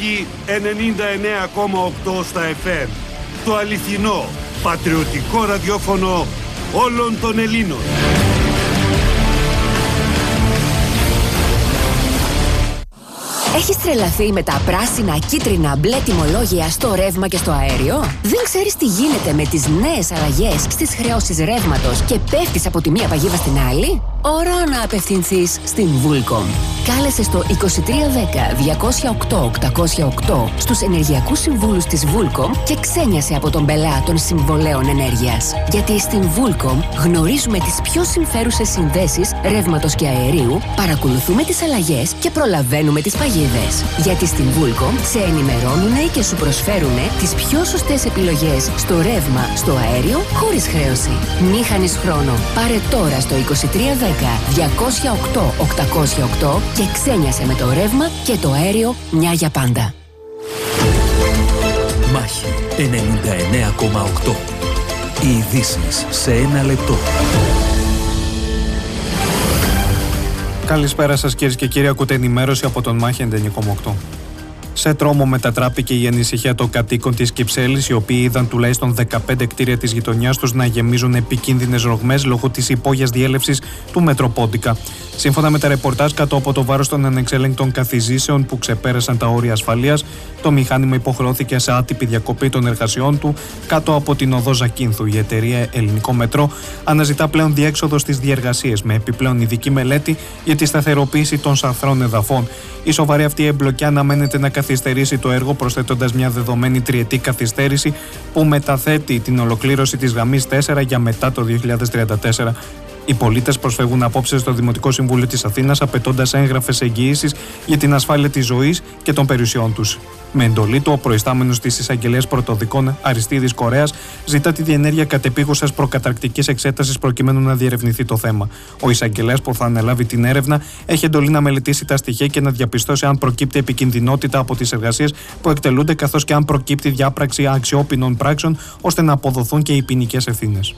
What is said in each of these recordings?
Μάχη 99,8 στα FM. Το αληθινό, πατριωτικό ραδιόφωνο όλων των Ελλήνων. Έχεις τρελαθεί με τα πράσινα, κίτρινα, μπλε τιμολόγια στο ρεύμα και στο αέριο? Δεν ξέρεις τι γίνεται με τις νέες αλλαγές στις χρεώσεις ρεύματος και πέφτεις από τη μία παγίδα στην άλλη? Ώρα να απευθυνθείς στην Vulcom. Κάλεσε στο 2310 208 808 στους ενεργειακούς συμβούλους της Vulcom και ξένιασε από τον πελά των συμβολέων ενέργειας. Γιατί στην Vulcom γνωρίζουμε τις πιο συμφέρουσες συνδέσεις ρεύματος και αερίου, παρακολουθούμε τις αλλαγές και προλαβαίνουμε τις παγίδες. Γιατί στην Vulcom σε ενημερώνουνε και σου προσφέρουνε τις πιο σωστές επιλογές στο ρεύμα, στο αέριο, χωρίς χρέωση. Μη χάνεις χρόνο. Πάρε τώρα στο 2310 208 808 και ξένιασε με το ρεύμα και το αέριο μια για πάντα. Μάχη 99,8. Οι ειδήσεις σε ένα λεπτό. Καλησπέρα σας κυρίες και κύριοι, ακούτε ενημέρωση από τον Μάχη 99,8. Σε τρόμο μετατράπηκε η ανησυχία των κατοίκων της Κυψέλης, οι οποίοι είδαν τουλάχιστον 15 κτίρια της γειτονιάς τους να γεμίζουν επικίνδυνες ρογμές λόγω της υπόγειας διέλευσης του Μετροπόντικα. Σύμφωνα με τα ρεπορτάζ, κάτω από το βάρος των ανεξέλεγκτων καθιζήσεων που ξεπέρασαν τα όρια ασφαλείας, το μηχάνημα υποχρεώθηκε σε άτυπη διακοπή των εργασιών του κάτω από την οδό Ζακίνθου. Η εταιρεία Ελληνικό Μετρό αναζητά πλέον διέξοδο στις διεργασίες με επιπλέον ειδική μελέτη για τη σταθεροποίηση των σαθρών εδαφών. Η σοβαρή αυτή εμπλοκή αναμένεται να καθυστερήσει το έργο, προσθέτοντας μια δεδομένη τριετή καθυστέρηση που μεταθέτει την ολοκλήρωση της γραμμής 4 για μετά το 2034. Οι πολίτες προσφεύγουν απόψε στο Δημοτικό Συμβούλιο της Αθήνας, απαιτώντας έγγραφες εγγυήσεις για την ασφάλεια της ζωής και των περιουσιών τους. Με εντολή του, ο προϊστάμενος της Εισαγγελίας Πρωτοδικών Αριστίδης Κορέας ζητά τη διενέργεια κατεπίγουσας προκαταρκτικής εξέτασης προκειμένου να διερευνηθεί το θέμα. Ο Εισαγγελέας που θα αναλάβει την έρευνα έχει εντολή να μελετήσει τα στοιχεία και να διαπιστώσει αν προκύπτει επικινδυνότητα από τις εργασίες που εκτελούνται, καθώς και αν προκύπτει διάπραξη αξιόπινων πράξεων, ώστε να αποδοθούν και οι ποινικές ευθύνες.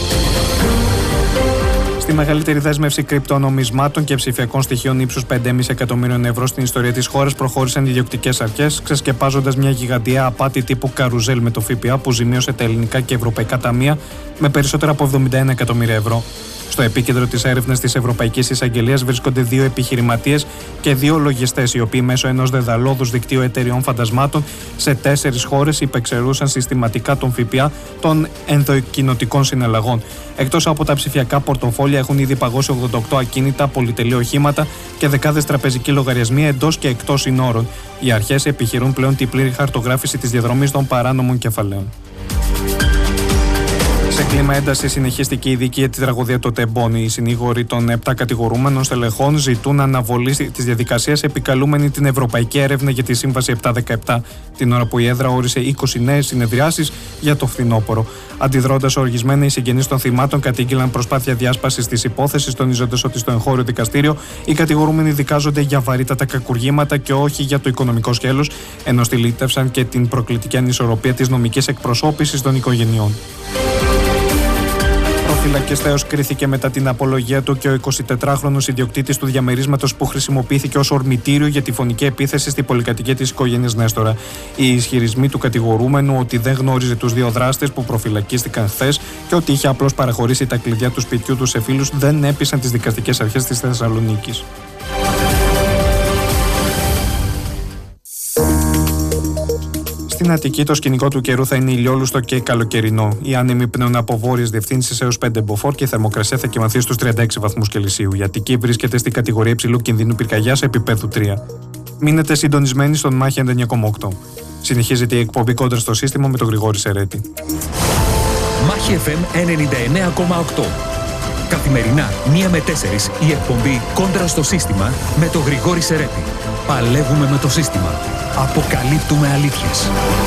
Τη μεγαλύτερη δέσμευση κρυπτονομισμάτων και ψηφιακών στοιχείων ύψους 5,5 εκατομμύριων ευρώ στην ιστορία της χώρας προχώρησαν οι ιδιοκτικές αρχές, ξεσκεπάζοντας μια γιγαντιαία απάτη τύπου καρουζέλ με το ΦΠΑ που ζημίωσε τα ελληνικά και ευρωπαϊκά ταμεία με περισσότερα από 71 εκατομμύρια ευρώ. Στο επίκεντρο της έρευνας της Ευρωπαϊκής Εισαγγελίας βρίσκονται 2 επιχειρηματίες και 2 λογιστές, οι οποίοι μέσω ενός δεδαλώδους δικτύου εταιριών φαντασμάτων σε 4 χώρες υπεξαιρούσαν συστηματικά τον ΦΠΑ των ενδοκοινοτικών συναλλαγών. Εκτός από τα ψηφιακά πορτοφόλια, έχουν ήδη παγώσει 88 ακίνητα, πολυτελή οχήματα και δεκάδες τραπεζικοί λογαριασμοί εντός και εκτός συνόρων. Οι αρχές επιχειρούν πλέον την πλήρη χαρτογράφηση της διαδρομής των παράνομων κεφαλαίων. Σε κλίμα ένταση συνεχίστηκε η δίκη για τη τραγωδία του Τεμπόνι. Οι συνήγοροι των 7 κατηγορούμενων στελεχών ζητούν αναβολή της διαδικασίας, επικαλούμενη την Ευρωπαϊκή Έρευνα για τη Σύμβαση 717, την ώρα που η έδρα όρισε 20 νέες συνεδριάσεις για το φθινόπωρο. Αντιδρώντας οργισμένα, οι συγγενείς των θυμάτων κατήγγειλαν προσπάθεια διάσπασης της υπόθεσης, τονίζοντας ότι στο εγχώριο δικαστήριο οι κατηγορούμενοι δικάζονται για βαρύτατα κακουργήματα και όχι για το οικονομικό σκέλος, ενώ στυλίτευσαν και την προκλητική ανισορροπία της νομικής εκπροσώπησης των οικογενειών. Φυλακιστέος κρίθηκε μετά την απολογία του και ο 24χρονος ιδιοκτήτης του διαμερίσματος που χρησιμοποιήθηκε ως ορμητήριο για τη φωνική επίθεση στη πολυκατοικία της οικογένειας Νέστορα. Οι ισχυρισμοί του κατηγορούμενου ότι δεν γνώριζε τους 2 δράστες που προφυλακίστηκαν χθες και ότι είχε απλώς παραχωρήσει τα κλειδιά του σπιτιού του σε φίλους δεν έπεισαν τις δικαστικές αρχές της Θεσσαλονίκης. Στην Αττική, το σκηνικό του καιρού θα είναι ηλιόλουστο και καλοκαιρινό. Οι άνεμοι πνέουν από βόρειες διευθύνσεις έως 5 μποφόρ και η θερμοκρασία θα κυμανθεί στους 36 βαθμούς Κελσίου. Η Αττική βρίσκεται στην κατηγορία υψηλού κινδύνου πυρκαγιάς επίπεδου 3. Μείνετε συντονισμένοι στον Μάχη 99,8. Συνεχίζεται η εκπομπή Κόντρα στο Σύστημα με τον Γρηγόρη Σερέτη. Μάχη FM 99,8. Καθημερινά 1 με 4 η εκπομπή Κόντρα στο Σύστημα με τον Γρηγόρη Σερέτη. Παλεύουμε με το σύστημα. Αποκαλύπτουμε αλήθειες.